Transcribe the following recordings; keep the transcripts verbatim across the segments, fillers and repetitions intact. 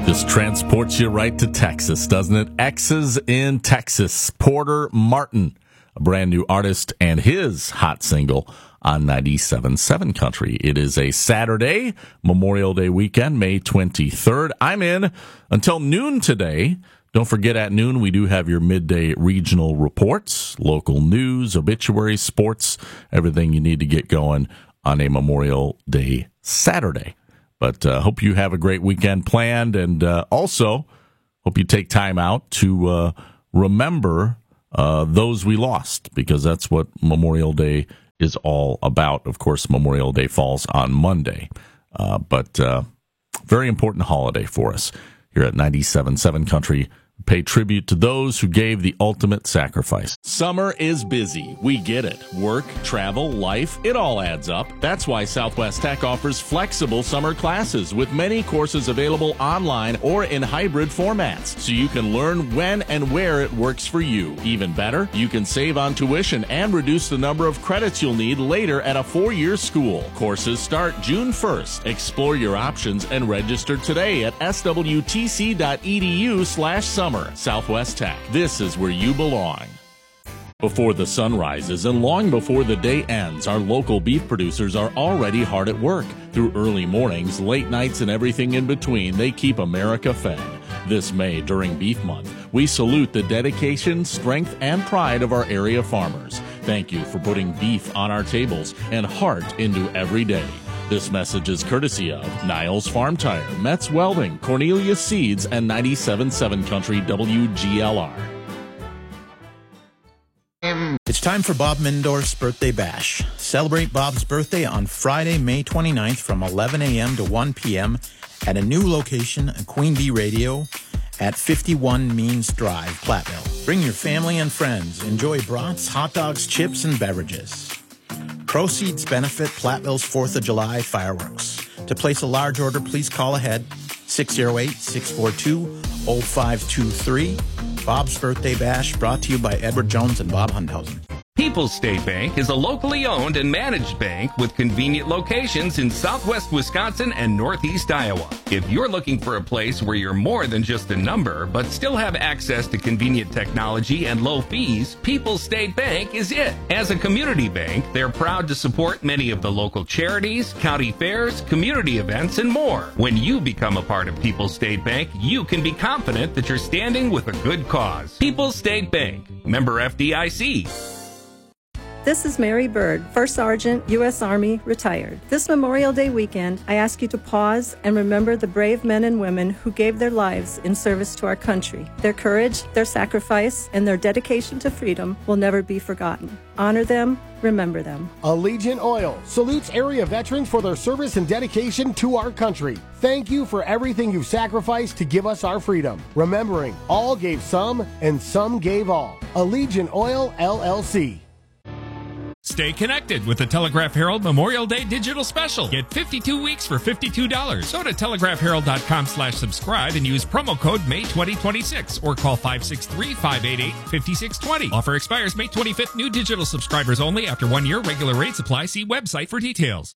Just transports you right to Texas, doesn't it? X's in Texas. Porter Martin, a brand new artist, and his hot single on ninety-seven point seven Country. It is a Saturday, Memorial Day weekend, May twenty-third. I'm in until noon today. Don't forget, at noon, we do have your midday regional reports, local news, obituaries, sports, everything you need to get going on a Memorial Day Saturday. But uh, hope you have a great weekend planned, and uh, also hope you take time out to uh, remember uh, those we lost, because that's what Memorial Day is all about. Of course, Memorial Day falls on Monday, uh, but uh, very important holiday for us here at ninety-seven point seven Country. Pay tribute to those who gave the ultimate sacrifice. Summer is busy. We get it. Work, travel, life, it all adds up. That's why Southwest Tech offers flexible summer classes with many courses available online or in hybrid formats, so you can learn when and where it works for you. Even better, you can save on tuition and reduce the number of credits you'll need later at a four-year school. Courses start June first. Explore your options and register today at swtc.edu slash summer. Southwest Tech. This is where you belong. Before the sun rises and long before the day ends, our local beef producers are already hard at work. Through early mornings, late nights, and everything in between, they keep America fed. This May, during Beef Month, we salute the dedication, strength, and pride of our area farmers. Thank you for putting beef on our tables and heart into every day. This message is courtesy of Niles Farm Tire, Metz Welding, Cornelius Seeds, and ninety-seven point seven Country W G L R. It's time for Bob Mindorf's Birthday Bash. Celebrate Bob's birthday on Friday, May twenty-ninth from eleven a.m. to one p.m. at a new location, Queen Bee Radio, at fifty-one Means Drive, Platteville. Bring your family and friends. Enjoy brats, hot dogs, chips, and beverages. Proceeds benefit Platteville's fourth of July fireworks. To place a large order, please call ahead, six oh eight, six four two, oh five two three. Bob's Birthday Bash, brought to you by Edward Jones and Bob Hundhausen. People's State Bank is a locally owned and managed bank with convenient locations in southwest Wisconsin and northeast Iowa. If you're looking for a place where you're more than just a number, but still have access to convenient technology and low fees, People's State Bank is it. As a community bank, they're proud to support many of the local charities, county fairs, community events, and more. When you become a part of People's State Bank, you can be confident that you're standing with a good cause. People's State Bank, member F D I C. This is Mary Bird, First Sergeant, U S Army, retired. This Memorial Day weekend, I ask you to pause and remember the brave men and women who gave their lives in service to our country. Their courage, their sacrifice, and their dedication to freedom will never be forgotten. Honor them, remember them. Allegiant Oil salutes area veterans for their service and dedication to our country. Thank you for everything you've sacrificed to give us our freedom. Remembering, all gave some and some gave all. Allegiant Oil, L L C. Stay connected with the Telegraph Herald Memorial Day Digital Special. Get fifty-two weeks for fifty-two dollars. Go to telegraph herald dot com slash subscribe and use promo code May twenty twenty-six or call five six three, five eight eight, five six two zero. Offer expires May twenty-fifth. New digital subscribers only. After one year, regular rates apply. See website for details.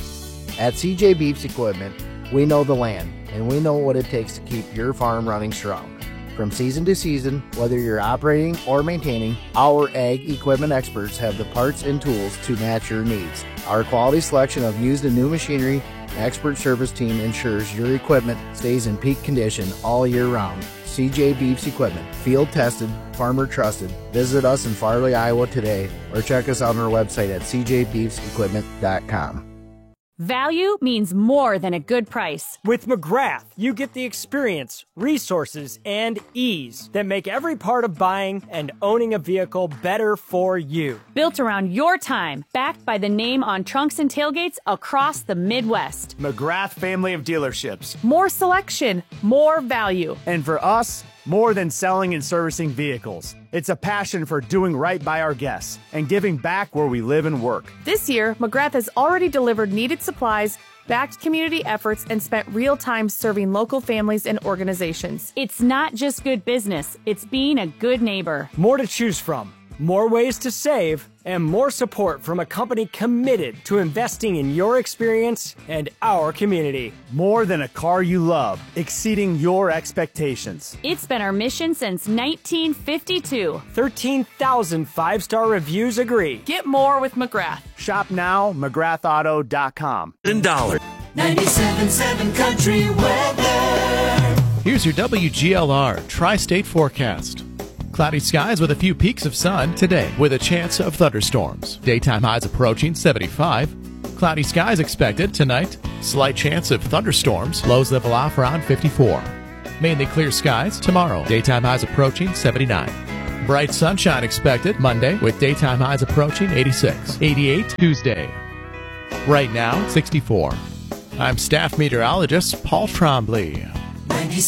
At C J Beefs Equipment, we know the land, and we know what it takes to keep your farm running strong. From season to season, whether you're operating or maintaining, our ag equipment experts have the parts and tools to match your needs. Our quality selection of used and new machinery and expert service team ensures your equipment stays in peak condition all year round. C J Beefs Equipment, field tested, farmer trusted. Visit us in Farley, Iowa today, or check us out on our website at c j beefs equipment dot com. Value means more than a good price. With McGrath, you get the experience, resources, and ease that make every part of buying and owning a vehicle better for you. Built around your time, backed by the name on trunks and tailgates across the Midwest. McGrath family of dealerships. More selection, more value. And for us, more than selling and servicing vehicles. It's a passion for doing right by our guests and giving back where we live and work. This year, McGrath has already delivered needed supplies, backed community efforts, and spent real time serving local families and organizations. It's not just good business, it's being a good neighbor. More to choose from. more ways to save, and more support from a company committed to investing in your experience and our community. More than a car you love, exceeding your expectations. It's been our mission since nineteen fifty-two. thirteen thousand five-star reviews agree. Get more with McGrath. Shop now, McGrath Auto dot com. Dollars. ninety-seven point seven Country Weather. Here's your W G L R Tri-State forecast. Cloudy skies with a few peaks of sun today with a chance of thunderstorms. Daytime highs approaching seventy-five. Cloudy skies expected tonight. Slight chance of thunderstorms. Lows level off around fifty-four. Mainly clear skies tomorrow. Daytime highs approaching seventy-nine. Bright sunshine expected Monday with daytime highs approaching eighty-six. eighty-eight Tuesday. Right now, sixty-four. I'm staff meteorologist Paul Trombley.